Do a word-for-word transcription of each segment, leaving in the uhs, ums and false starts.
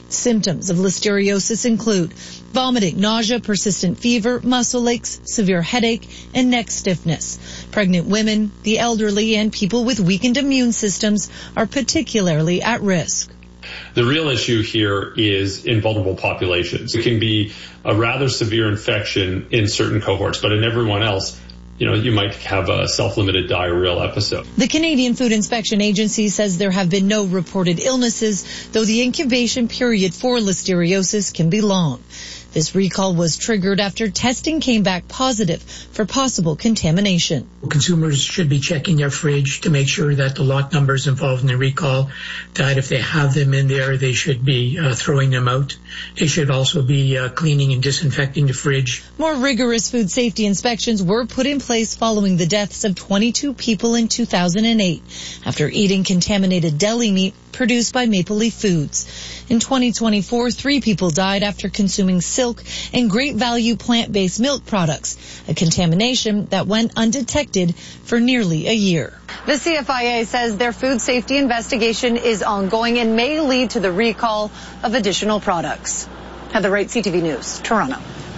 Symptoms of listeriosis include vomiting, nausea, persistent fever, muscle aches, severe headache, and neck stiffness. Pregnant women, the elderly, and people with weakened immune systems are particularly at risk. The real issue here is in vulnerable populations. It can be a rather severe infection in certain cohorts, but in everyone else, you know, you might have a self-limited diarrheal episode. The Canadian Food Inspection Agency says there have been no reported illnesses, though the incubation period for listeriosis can be long. This recall was triggered after testing came back positive for possible contamination. Consumers should be checking their fridge to make sure that the lot numbers involved in the recall, that if they have them in there, they should be uh, throwing them out. They should also be uh, cleaning and disinfecting the fridge. More rigorous food safety inspections were put in place following the deaths of twenty-two people in two thousand eight after eating contaminated deli meat produced by Maple Leaf Foods. In twenty twenty-four, three people died after consuming silk and great value plant-based milk products, a contamination that went undetected for nearly a year. The C F I A says their food safety investigation is ongoing and may lead to the recall of additional products. Heather Wright, C T V News, Toronto.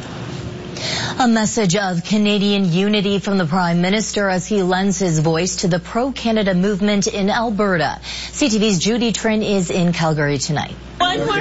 A message of Canadian unity from the Prime Minister as he lends his voice to the pro-Canada movement in Alberta. C T V's Judy Trin is in Calgary tonight. One more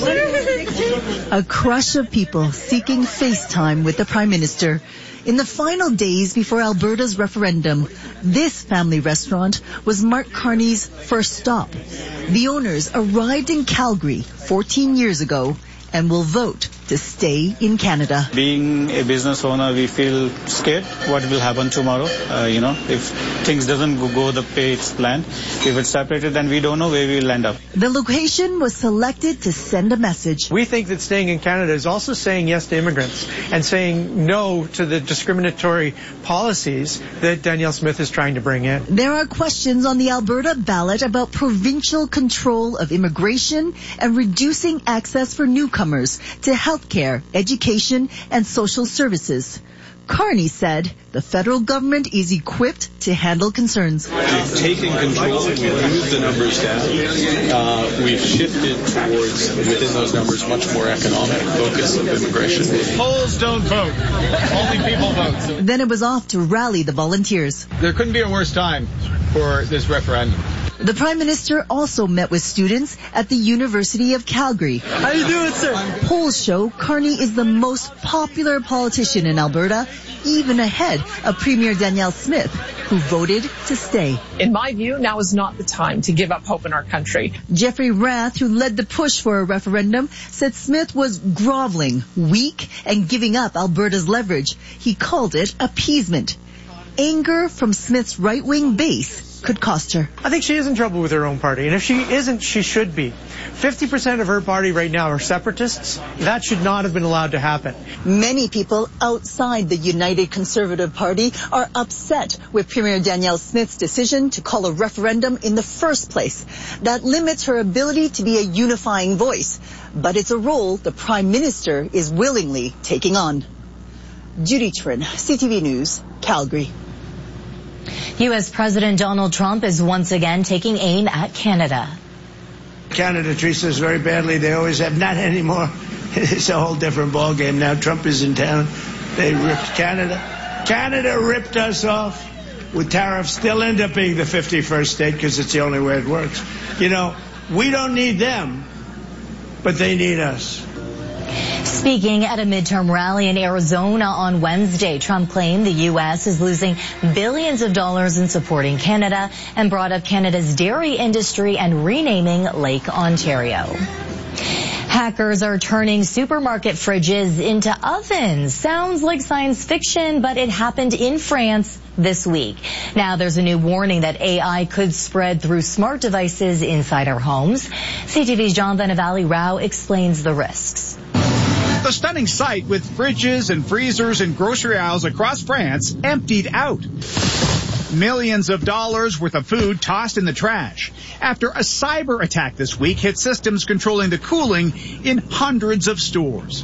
picture. A crush of people seeking FaceTime with the Prime Minister. In the final days before Alberta's referendum, this family restaurant was Mark Carney's first stop. The owners arrived in Calgary fourteen years ago and will vote to stay in Canada. Being a business owner, we feel scared what will happen tomorrow. Uh, you know, if things doesn't go the way it's planned, if it's separated, then we don't know where we'll end up. The location was selected to send a message. We think that staying in Canada is also saying yes to immigrants and saying no to the discriminatory policies that Danielle Smith is trying to bring in. There are questions on the Alberta ballot about provincial control of immigration and reducing access for newcomers to health Healthcare, education, and social services. Carney said the federal government is equipped to handle concerns. We've taken control, we've moved the numbers down, uh, we've shifted towards, within those numbers, much more economic focus of immigration. Polls don't vote, only people vote. So. Then it was off to rally the volunteers. There couldn't be a worse time for this referendum. The Prime Minister also met with students at the University of Calgary. How you doing, sir? Polls show Carney is the most popular politician in Alberta, even ahead of Premier Danielle Smith, who voted to stay. In my view, now is not the time to give up hope in our country. Jeffrey Rath, who led the push for a referendum, said Smith was groveling, weak, and giving up Alberta's leverage. He called it appeasement. Anger from Smith's right-wing base could cost her. I think she is in trouble with her own party, and if she isn't, she should be. fifty percent of her party right now are separatists. That should not have been allowed to happen. Many people outside the United Conservative Party are upset with Premier Danielle Smith's decision to call a referendum in the first place. That limits her ability to be a unifying voice, but it's a role the Prime Minister is willingly taking on. Judy Trin, C T V News, Calgary. U S President Donald Trump is once again taking aim at Canada. Canada treats us very badly. They always have. Not anymore. It's a whole different ballgame now. Trump is in town. They ripped Canada. Canada ripped us off with tariffs. Still end up being the fifty-first state because it's the only way it works. You know, we don't need them, but they need us. Speaking at a midterm rally in Arizona on Wednesday, Trump claimed the U S is losing billions of dollars in supporting Canada and brought up Canada's dairy industry and renaming Lake Ontario. Hackers are turning supermarket fridges into ovens. Sounds like science fiction, but it happened in France this week. Now there's a new warning that A I could spread through smart devices inside our homes. C T V's Jonathan Avali-Rao explains the risks. The stunning sight with fridges and freezers and grocery aisles across France emptied out. Millions of dollars worth of food tossed in the trash after a cyber attack this week hit systems controlling the cooling in hundreds of stores.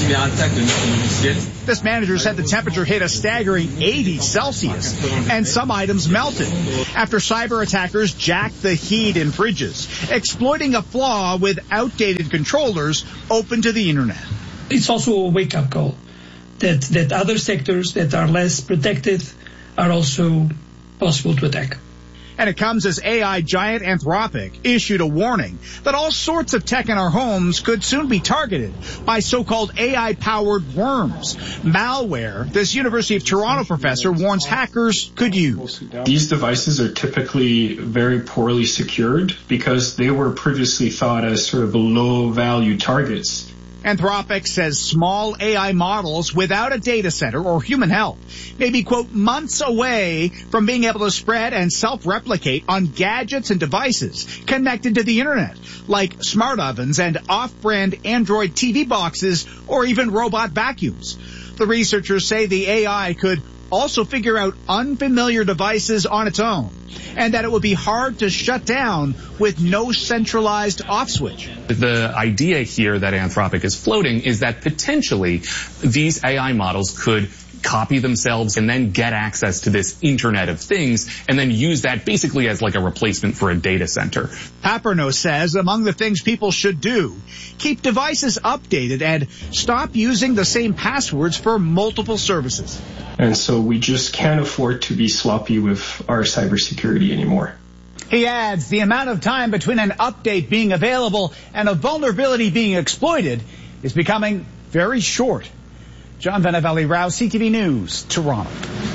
This manager said the temperature hit a staggering eighty Celsius and some items melted after cyber attackers jacked the heat in fridges, exploiting a flaw with outdated controllers open to the internet. It's also a wake-up call that, that other sectors that are less protected are also possible to attack. And it comes as A I giant Anthropic issued a warning that all sorts of tech in our homes could soon be targeted by so-called A I-powered worms, malware this University of Toronto professor warns hackers could use. These devices are typically very poorly secured because they were previously thought as sort of low-value targets. Anthropic says small A I models without a data center or human help may be, quote, months away from being able to spread and self-replicate on gadgets and devices connected to the internet, like smart ovens and off-brand Android T V boxes or even robot vacuums. The researchers say the A I could also figure out unfamiliar devices on its own, and that it would be hard to shut down with no centralized off switch. The idea here that Anthropic is floating is that potentially these A I models could copy themselves and then get access to this Internet of Things and then use that basically as like a replacement for a data center. Paperno says among the things people should do, keep devices updated and stop using the same passwords for multiple services. And so we just can't afford to be sloppy with our cybersecurity anymore. He adds the amount of time between an update being available and a vulnerability being exploited is becoming very short. John Vanavelli-Rao, C T V News, Toronto.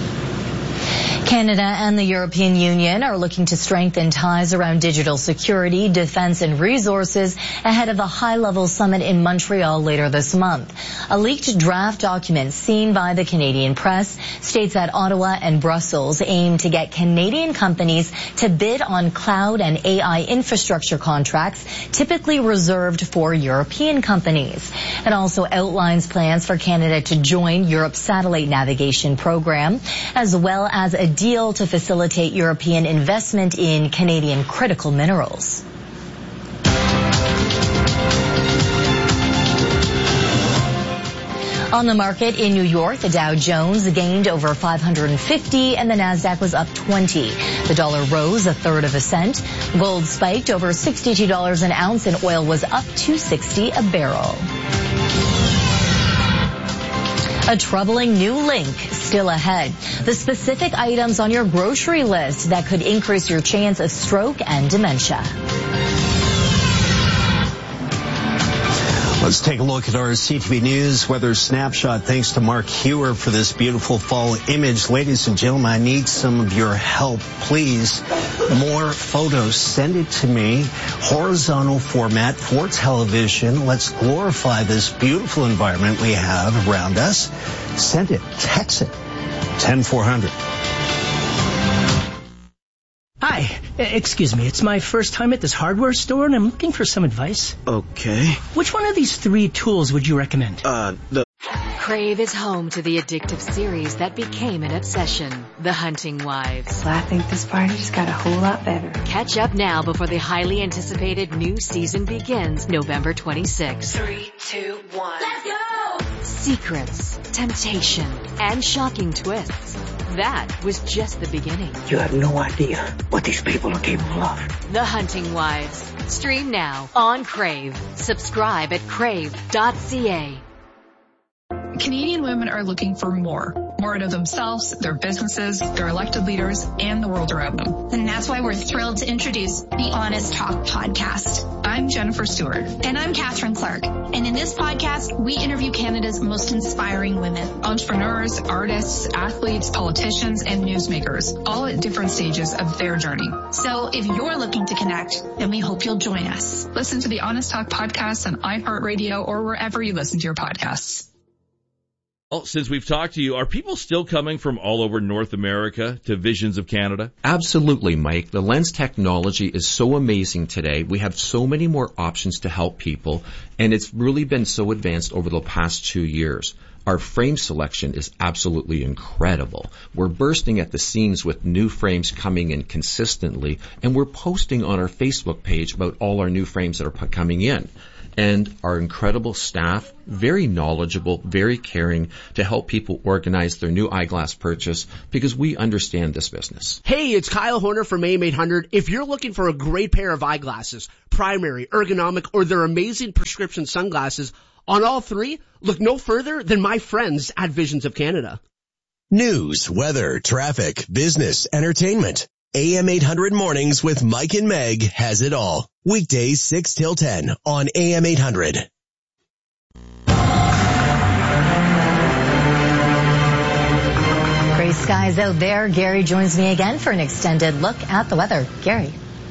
Canada and the European Union are looking to strengthen ties around digital security, defense, and resources ahead of a high-level summit in Montreal later this month. A leaked draft document seen by the Canadian press states that Ottawa and Brussels aim to get Canadian companies to bid on cloud and A I infrastructure contracts typically reserved for European companies. It also outlines plans for Canada to join Europe's satellite navigation program, as well as a deal to facilitate European investment in Canadian critical minerals. On the market in New York, the Dow Jones gained over five hundred fifty and the Nasdaq was up twenty. The dollar rose a third of a cent. Gold spiked over sixty-two dollars an ounce and oil was up two sixty a barrel. A troubling new link still ahead. The specific items on your grocery list that could increase your chance of stroke and dementia. Let's take a look at our C T V News weather snapshot. Thanks to Mark Hewer for this beautiful fall image. Ladies and gentlemen, I need some of your help. Please, more photos. Send it to me. Horizontal format for television. Let's glorify this beautiful environment we have around us. Send it. Text it. ten four hundred. Hi, excuse me, it's my first time at this hardware store and I'm looking for some advice. Okay. Which one of these three tools would you recommend? Uh, the... Crave is home to the addictive series that became an obsession, The Hunting Wives. Well, I think this party just got a whole lot better. Catch up now before the highly anticipated new season begins November twenty-sixth. Three, two, one. Let's go! Secrets, temptation, and shocking twists. That was just the beginning. You have no idea what these people are capable of. The Hunting Wives. Stream now on Crave. Subscribe at crave dot c a. Canadian women are looking for more. More out of themselves, their businesses, their elected leaders, and the world around them. And that's why we're thrilled to introduce the Honest Talk podcast. I'm Jennifer Stewart. And I'm Catherine Clark. And in this podcast, we interview Canada's most inspiring women. Entrepreneurs, artists, athletes, politicians, and newsmakers, all at different stages of their journey. So if you're looking to connect, then we hope you'll join us. Listen to the Honest Talk podcast on iHeartRadio or wherever you listen to your podcasts. Well, since we've talked to you, are people still coming from all over North America to Visions of Canada? Absolutely, Mike. The lens technology is so amazing today. We have so many more options to help people, and it's really been so advanced over the past two years. Our frame selection is absolutely incredible. We're bursting at the seams with new frames coming in consistently, and we're posting on our Facebook page about all our new frames that are coming in. And our incredible staff, very knowledgeable, very caring to help people organize their new eyeglass purchase because we understand this business. Hey, it's Kyle Horner from A M eight hundred. If you're looking for a great pair of eyeglasses, primary, ergonomic, or their amazing prescription sunglasses, on all three, look no further than my friends at Visions of Canada. News, weather, traffic, business, entertainment. A M eight hundred Mornings with Mike and Meg has it all. Weekdays six till ten on A M eight hundred. Gray skies out there. Gary joins me again for an extended look at the weather. Gary.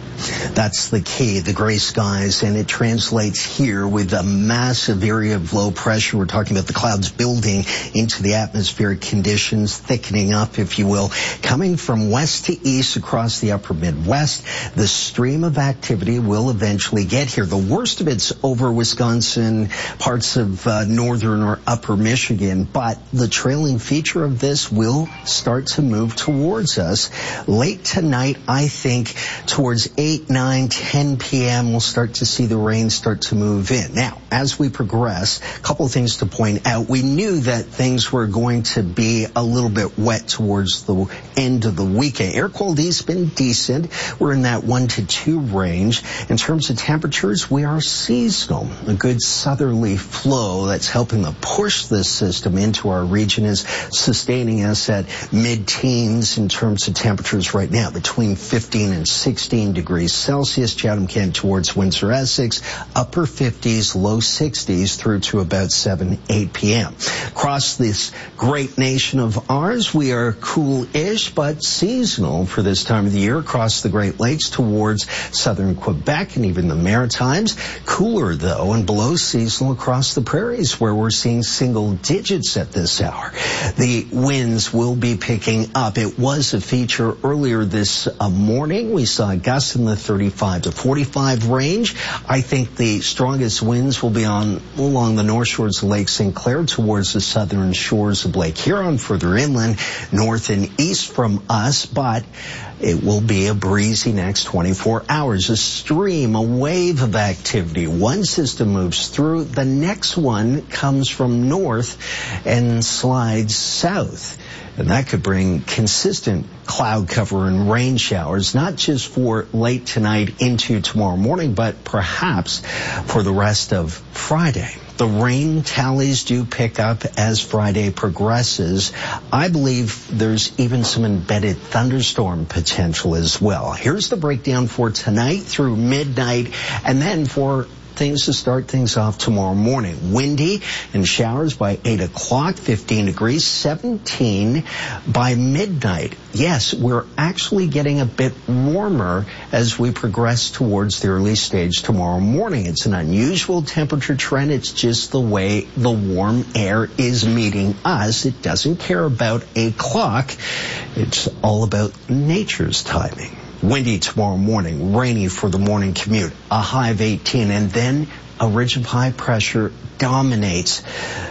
That's the key, the gray skies, and it translates here with a massive area of low pressure. We're talking about the clouds building into the atmospheric conditions, thickening up, if you will, coming from west to east across the upper Midwest. The stream of activity will eventually get here. The worst of it's over Wisconsin, parts of uh, northern or upper Michigan, but the trailing feature of this will start to move towards us. Late tonight, I think, towards eight, nine, ten p.m., we'll start to see the rain start to move in. Now, as we progress, a couple of things to point out. We knew that things were going to be a little bit wet towards the end of the weekend. Air quality's been decent. We're in that one to two range. In terms of temperatures, we are seasonal. A good southerly flow that's helping to push this system into our region is sustaining us at mid-teens in terms of temperatures right now, between fifteen and sixteen degrees Celsius. Chatham-Kent towards Windsor-Essex, upper fifties, low sixties through to about seven, eight p.m. Across this great nation of ours, we are cool-ish but seasonal for this time of the year across the Great Lakes towards southern Quebec and even the Maritimes. Cooler, though, and below seasonal across the prairies where we're seeing single digits at this hour. The winds will be picking up. It was a feature earlier this uh, morning. We saw gusts in the thirty-five to forty-five range. I think the strongest winds will be on along the north shores of Lake Saint Clair towards the southern shores of Lake Huron, further inland, north and east from us, but it will be a breezy next twenty-four hours. A stream, a wave of activity. One system moves through, the next one comes from north and slides south. And that could bring consistent cloud cover and rain showers, not just for late tonight into tomorrow morning, but perhaps for the rest of Friday. The rain tallies do pick up as Friday progresses. I believe there's even some embedded thunderstorm potential as well. Here's the breakdown for tonight through midnight, and then for things to start things off tomorrow morning. Windy and showers by eight o'clock, fifteen degrees, seventeen by midnight. Yes, we're actually getting a bit warmer as we progress towards the early stage tomorrow morning. It's an unusual temperature trend. It's just the way the warm air is meeting us. It doesn't care about a clock. It's all about nature's timing. Windy tomorrow morning, rainy for the morning commute, a high of eighteen, and then a ridge of high pressure dominates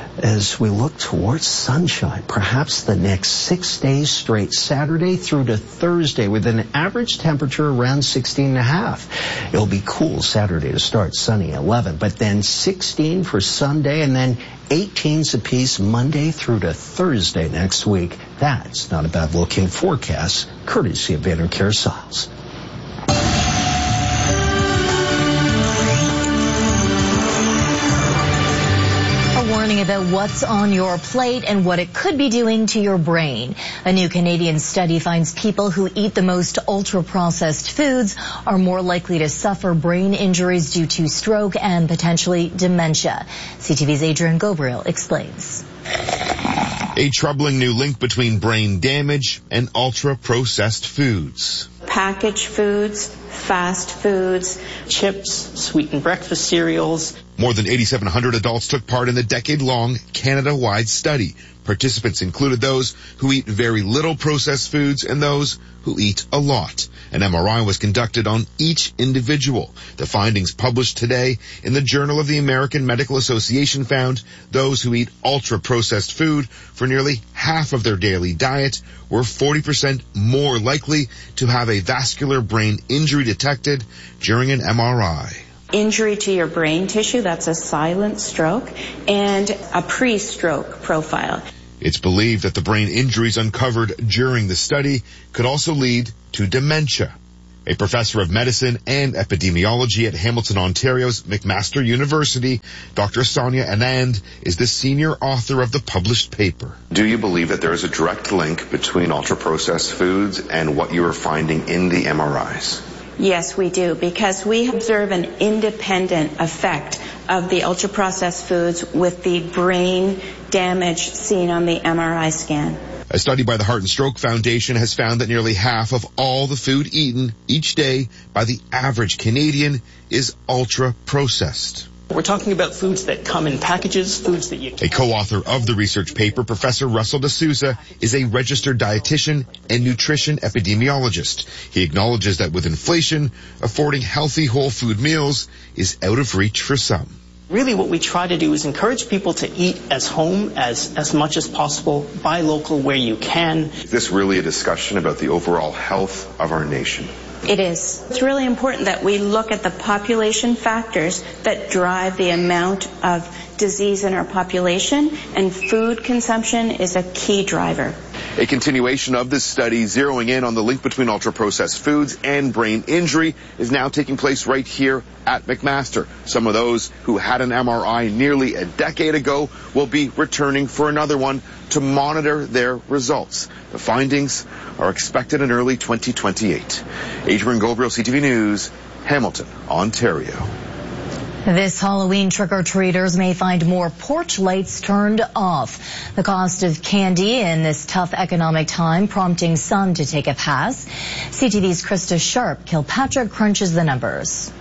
as we look towards sunshine, perhaps the next six days straight, Saturday through to Thursday, with an average temperature around sixteen and a half. It'll be cool Saturday to start, sunny eleven, but then sixteen for Sunday, and then eighteens apiece Monday through to Thursday next week. That's not a bad looking forecast, courtesy of Vandercare Siles. About what's on your plate and what it could be doing to your brain. A new Canadian study finds people who eat the most ultra-processed foods are more likely to suffer brain injuries due to stroke and potentially dementia. C T V's Adrian Gobriel explains. A troubling new link between brain damage and ultra-processed foods. Packaged foods, fast foods, chips, sweetened breakfast cereals. More than eighty-seven hundred adults took part in the decade-long Canada-wide study. Participants included those who eat very little processed foods and those who eat a lot. An M R I was conducted on each individual. The findings published today in the Journal of the American Medical Association found those who eat ultra-processed food for nearly half of their daily diet were forty percent more likely to have a vascular brain injury detected during an M R I. Injury to your brain tissue, that's a silent stroke, and a pre-stroke profile. It's believed that the brain injuries uncovered during the study could also lead to dementia. A professor of medicine and epidemiology at Hamilton, Ontario's McMaster University, Doctor Sonia Anand, is the senior author of the published paper. Do you believe that there is a direct link between ultra-processed foods and what you are finding in the M R Is? Yes, we do, because we observe an independent effect of the ultra-processed foods with the brain damage seen on the M R I scan. A study by the Heart and Stroke Foundation has found that nearly half of all the food eaten each day by the average Canadian is ultra-processed. We're talking about foods that come in packages, foods that you... A co-author of the research paper, Professor Russell D'Souza, is a registered dietitian and nutrition epidemiologist. He acknowledges that with inflation, affording healthy whole food meals is out of reach for some. Really what we try to do is encourage people to eat as home as, as much as possible, buy local where you can. Is this really a discussion about the overall health of our nation? It is. It's really important that we look at the population factors that drive the amount of disease in our population, and food consumption is a key driver. A continuation of this study zeroing in on the link between ultra-processed foods and brain injury is now taking place right here at McMaster. Some of those who had an M R I nearly a decade ago will be returning for another one to monitor their results. The findings are expected in early twenty twenty-eight. Adrian Goldriel, C T V News, Hamilton, Ontario. This Halloween, trick-or-treaters may find more porch lights turned off. The cost of candy in this tough economic time prompting some to take a pass. C T V's Krista Sharp Kilpatrick crunches the numbers.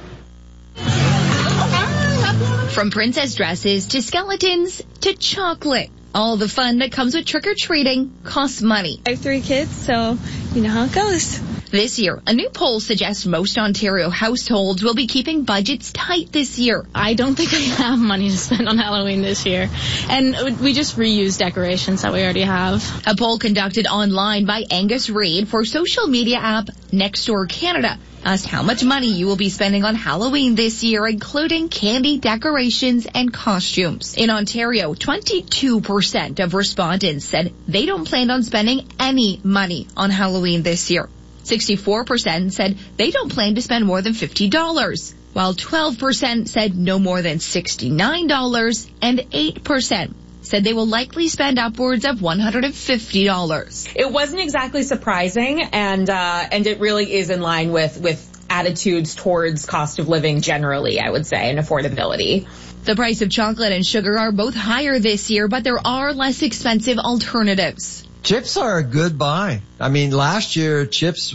From princess dresses to skeletons to chocolate. All the fun that comes with trick-or-treating costs money. I have three kids, so you know how it goes. This year, a new poll suggests most Ontario households will be keeping budgets tight this year. I don't think I have money to spend on Halloween this year. And we just reuse decorations that we already have. A poll conducted online by Angus Reid for social media app Nextdoor Canada asked how much money you will be spending on Halloween this year, including candy, decorations, and costumes. In Ontario, twenty-two percent of respondents said they don't plan on spending any money on Halloween this year. sixty-four percent said they don't plan to spend more than fifty dollars, while twelve percent said no more than sixty-nine dollars, and eight percent said they will likely spend upwards of one hundred fifty dollars. It wasn't exactly surprising, and uh, and it really is in line with, with attitudes towards cost of living generally, I would say, and affordability. The price of chocolate and sugar are both higher this year, but there are less expensive alternatives. Chips are a good buy. I mean, last year, chips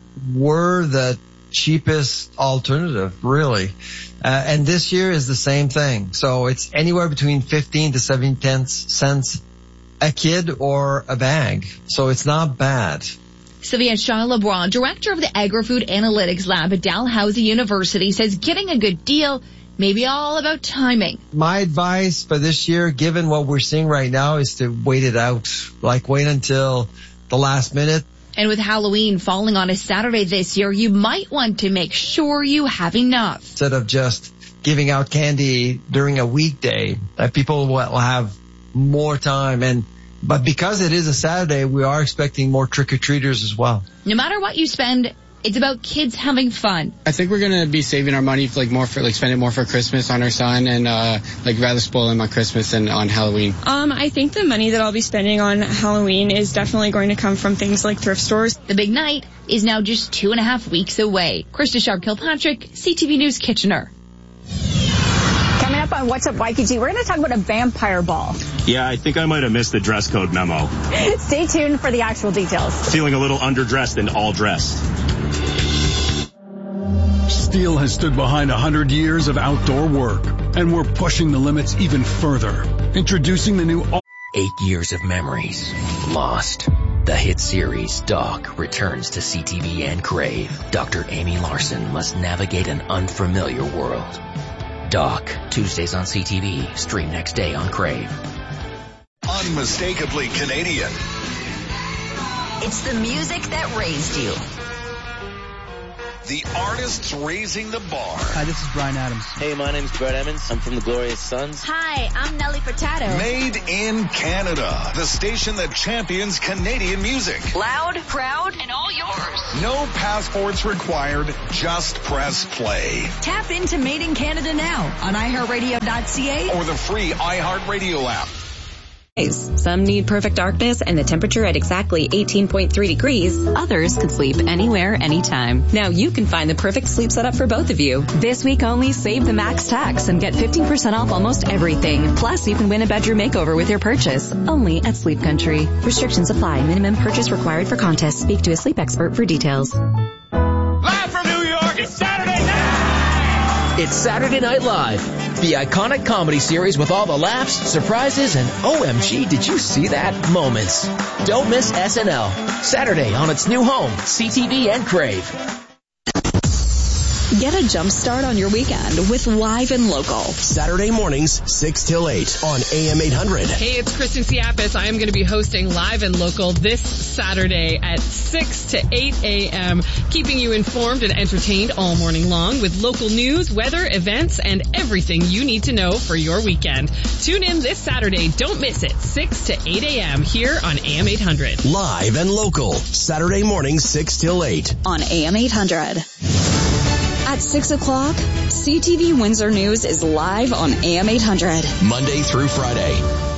were the cheapest alternative, really. Uh, and this year is the same thing. So it's anywhere between fifteen to seventeen cents a kid or a bag. So it's not bad. Sylvia Shaw-LeBron, director of the Agri-Food Analytics Lab at Dalhousie University, says getting a good deal may be all about timing. My advice for this year, given what we're seeing right now, is to wait it out. Like wait until the last minute. And with Halloween falling on a Saturday this year, you might want to make sure you have enough. Instead of just giving out candy during a weekday, that people will have more time. And but because it is a Saturday, we are expecting more trick-or-treaters as well. No matter what you spend, it's about kids having fun. I think we're going to be saving our money, like more for, like spending more for Christmas on our son, and uh, like rather spoil him on Christmas than on Halloween. Um, I think the money that I'll be spending on Halloween is definitely going to come from things like thrift stores. The big night is now just two and a half weeks away. Krista Sharp Kilpatrick, C T V News Kitchener. Coming up on What's Up Y K G, we're going to talk about a vampire ball. Yeah, I think I might have missed the dress code memo. Stay tuned for the actual details. Feeling a little underdressed and all dressed. Steel has stood behind one hundred years of outdoor work, and we're pushing the limits even further. Introducing the new Eight years of memories lost. The hit series Doc returns to C T V and Crave. Doctor Amy Larson must navigate an unfamiliar world. Doc, Tuesdays on C T V, stream next day on Crave. Unmistakably Canadian. It's the music that raised you. The artists raising the bar. Hi, this is Brian Adams. Hey, my name's Brett Emmons. I'm from the Glorious Sons. Hi, I'm Nelly Furtado. Made in Canada. The station that champions Canadian music. Loud, proud, and all yours. No passports required. Just press play. Tap into Made in Canada now on i heart radio dot c a or the free iHeartRadio app. Some need perfect darkness and the temperature at exactly eighteen point three degrees. Others could sleep anywhere, anytime. Now you can find the perfect sleep setup for both of you. This week only, save the max tax and get fifteen percent off almost everything. Plus, you can win a bedroom makeover with your purchase. Only at Sleep Country. Restrictions apply. Minimum purchase required for contest. Speak to a sleep expert for details. Live from New York, it's Saturday night! It's Saturday Night Live. The iconic comedy series with all the laughs, surprises, and O M G, did you see that moments. Don't miss S N L. Saturday on its new home, C T V and Crave. Get a jump start on your weekend with Live and Local. Saturday mornings, six till eight on A M eight hundred. Hey, it's Kristen Siapis. I am going to be hosting Live and Local this Saturday at six to eight a.m., keeping you informed and entertained all morning long with local news, weather, events, and everything you need to know for your weekend. Tune in this Saturday. Don't miss it. six to eight a.m. here on A M eight hundred. Live and Local. Saturday mornings, six till eight. On A M eight hundred. At six o'clock, C T V Windsor News is live on A M eight hundred. Monday through Friday.